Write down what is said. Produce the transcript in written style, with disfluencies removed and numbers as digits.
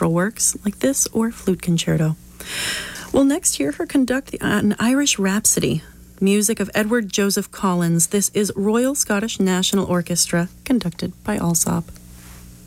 orchestral works like this or flute concerto. We'll next hear her conduct an Irish Rhapsody, music of Edward Joseph Collins. This is Royal Scottish National Orchestra, conducted by Alsop.